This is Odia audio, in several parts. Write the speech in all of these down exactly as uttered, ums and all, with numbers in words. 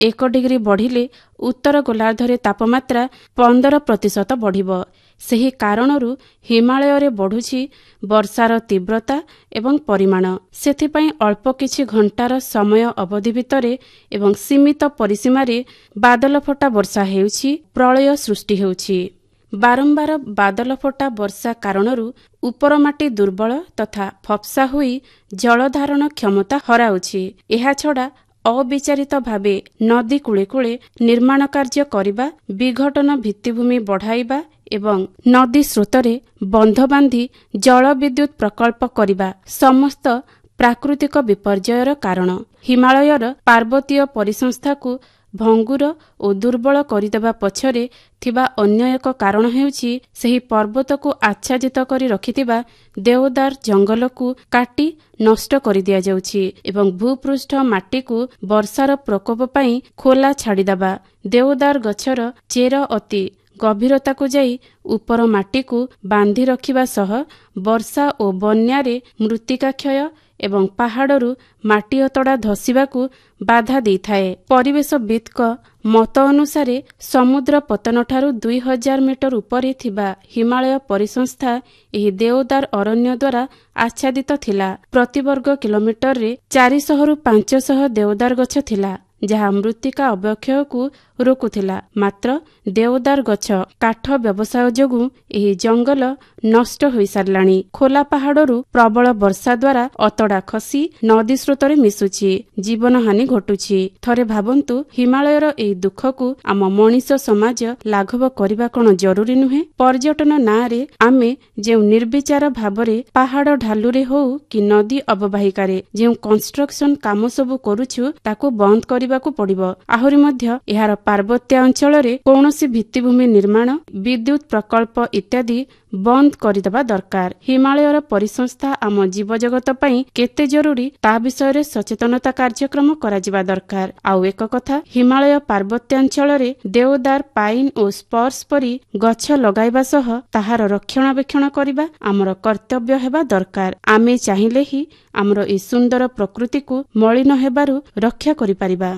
ଏକ ଡିଗ୍ରୀ ବଢ଼ିଲେ ଉତ୍ତର ଗୋଲାର୍ଦ୍ଧରେ ତାପମାତ୍ରା ପନ୍ଦର ପ୍ରତିଶତ ବଢ଼ିବ। ସେହି କାରଣରୁ ହିମାଳୟରେ ବଢ଼ୁଛି ବର୍ଷାର ତୀବ୍ରତା ଏବଂ ପରିମାଣ। ସେଥିପାଇଁ ଅଳ୍ପ କିଛି ଘଣ୍ଟାର ସମୟ ଅବଧି ଭିତରେ ଏବଂ ସୀମିତ ପରିସୀମାରେ ବାଦଲଫଟା ବର୍ଷା ହେଉଛି, ପ୍ରଳୟ ସୃଷ୍ଟି ହେଉଛି। ବାରମ୍ବାର ବାଦଲଫଟା ବର୍ଷା କାରଣରୁ ଉପର ମାଟି ଦୁର୍ବଳ ତଥା ଫପ୍ସା ହୋଇ ଜଳଧାରଣ କ୍ଷମତା ହରାଉଛି। ଏହାଛଡ଼ା ଅବିଚାରିତ ଭାବେ ନଦୀ କୂଳେ କୂଳେ ନିର୍ମାଣ କାର୍ଯ୍ୟ କରିବା, ବିଘଟନ ଭିତ୍ତିଭୂମି ବଢ଼ାଇବା ଏବଂ ନଦୀ ସ୍ରୋତରେ ବନ୍ଧ ବାନ୍ଧି ଜଳ ବିଦ୍ୟୁତ୍ ପ୍ରକଳ୍ପ କରିବା ସମସ୍ତ ପ୍ରାକୃତିକ ବିପର୍ଯ୍ୟୟର କାରଣ। ହିମାଳୟର ପାର୍ବତୀୟ ପରିସଂସ୍ଥାକୁ ଭଙ୍ଗୁର ଓ ଦୁର୍ବଳ କରିଦେବା ପଛରେ ଥିବା ଅନ୍ୟ ଏକ କାରଣ ହେଉଛି ସେହି ପର୍ବତକୁ ଆଚ୍ଛାଦିତ କରି ରଖିଥିବା ଦେଓଦାର ଜଙ୍ଗଲକୁ କାଟି ନଷ୍ଟ କରିଦିଆଯାଉଛି ଏବଂ ଭୂପୃଷ୍ଠ ମାଟିକୁ ବର୍ଷାର ପ୍ରକୋପ ପାଇଁ ଖୋଲା ଛାଡ଼ିଦେବା। ଦେଓଦାର ଗଛର ଚେର ଅତି ଗଭୀରତାକୁ ଯାଇ ଉପର ମାଟିକୁ ବାନ୍ଧି ରଖିବା ସହ ବର୍ଷା ଓ ବନ୍ୟାରେ ମୃତ୍ତିକା କ୍ଷୟ ଏବଂ ପାହାଡ଼ରୁ ମାଟି ଅତଡ଼ା ଧସିବାକୁ ବାଧା ଦେଇଥାଏ। ପରିବେଶବିତ୍ଙ୍କ ମତ ଅନୁସାରେ ସମୁଦ୍ର ପତନଠାରୁ ଦୁଇ ହଜାର ମିଟର ଉପରେ ଥିବା ହିମାଳୟ ପରିସଂସ୍ଥା ଏହି ଦେଓଦାର ଅରଣ୍ୟ ଦ୍ୱାରା ଆଚ୍ଛାଦିତ ଥିଲା। ପ୍ରତି ବର୍ଗ କିଲୋମିଟରରେ ଚାରିଶହରୁ ପାଞ୍ଚଶହ ଦେଓଦାର ଗଛ ଥିଲା, ଯାହା ମୃତ୍ତିକା ଅବକ୍ଷୟକୁ ରୋକୁଥିଲା। ମାତ୍ର ଦେଓଦାର ଗଛ କାଠ ବ୍ୟବସାୟ ଯୋଗୁଁ ଏହି ଜଙ୍ଗଲ ନଷ୍ଟ ହୋଇସାରିଲାଣି। ଖୋଲା ପାହାଡ଼ରୁ ପ୍ରବଳ ବର୍ଷା ଦ୍ୱାରା ଅତଡ଼ା ଖସି ନଦୀ ସ୍ରୋତରେ ମିଶୁଛି, ଜୀବନହାନି ଘଟୁଛି। ଥରେ ଭାବନ୍ତୁ, ହିମାଳୟର ଏହି ଦୁଃଖକୁ ଆମ ମଣିଷ ସମାଜ ଲାଘବ କରିବା କ'ଣ ଜରୁରୀ ନୁହେଁ? ପର୍ଯ୍ୟଟନ ନାଁରେ ଆମେ ଯେଉଁ ନିର୍ବିଚାର ଭାବରେ ପାହାଡ଼ ଢାଲୁରେ ହେଉ କି ନଦୀ ଅବବାହିକାରେ ଯେଉଁ କନଷ୍ଟ୍ରକ୍ସନ କାମ ସବୁ କରୁଛୁ, ତାକୁ ବନ୍ଦ କରିବାକୁ ପଡ଼ିବ। ଆହୁରି ମଧ୍ୟ ଏହାର ପାର୍ବତ୍ୟ ଅଞ୍ଚଳରେ କୌଣସି ଭିତ୍ତିଭୂମି ନିର୍ମାଣ, ବିଦ୍ୟୁତ୍ ପ୍ରକଳ୍ପ ଇତ୍ୟାଦି ବନ୍ଦ କରିଦେବା ଦରକାର। ହିମାଳୟର ପରିସଂସ୍ଥା ଆମ ଜୀବଜଗତ ପାଇଁ କେତେ ଜରୁରୀ ତା ବିଷୟରେ ସଚେତନତା କାର୍ଯ୍ୟକ୍ରମ କରାଯିବା ଦରକାର। ଆଉ ଏକ କଥା, ହିମାଳୟ ପାର୍ବତ୍ୟାଞ୍ଚଳରେ ଦେଓଦାର, ପାଇନ ଓ ସ୍ପର୍ସ ପରି ଗଛ ଲଗାଇବା ସହ ତାହାର ରକ୍ଷଣାବେକ୍ଷଣ କରିବା ଆମର କର୍ତ୍ତବ୍ୟ ହେବା ଦରକାର। ଆମେ ଚାହିଁଲେ ହିଁ ଆମର ଏହି ସୁନ୍ଦର ପ୍ରକୃତିକୁ ମଳିନ ହେବାରୁ ରକ୍ଷା କରିପାରିବା।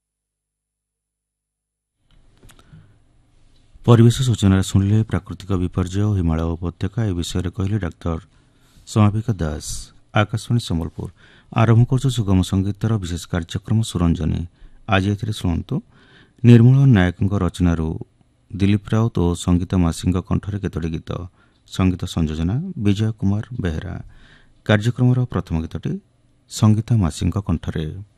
ପରିବେଶ ସୂଚନାରେ ଶୁଣିଲେ ପ୍ରାକୃତିକ ବିପର୍ଯ୍ୟୟ ଓ ହିମାଳୟ ଉପତ୍ୟକା ଏ ବିଷୟରେ କହିଲେ ଡାକ୍ତର ସମାଭିକା ଦାସ। ଆକାଶବାଣୀ ସମ୍ବଲପୁର ଆରମ୍ଭ କରୁଛୁ ସୁଗମ ସଙ୍ଗୀତର ବିଶେଷ କାର୍ଯ୍ୟକ୍ରମ ସୁରଞ୍ଜନୀ। ଆଜି ଏଥିରେ ଶୁଣନ୍ତୁ ନିର୍ମଳ ନାୟକଙ୍କ ରଚନାରୁ ଦିଲ୍ଲୀପ ରାଉତ ଓ ସଙ୍ଗୀତା ମାସିଙ୍କ କଣ୍ଠରେ କେତୋଟି ଗୀତ। ସଙ୍ଗୀତ ସଂଯୋଜନା ବିଜୟ କୁମାର ବେହେରା। କାର୍ଯ୍ୟକ୍ରମର ପ୍ରଥମ ଗୀତଟି ସଙ୍ଗୀତା ମାସିଙ୍କ କଣ୍ଠରେ।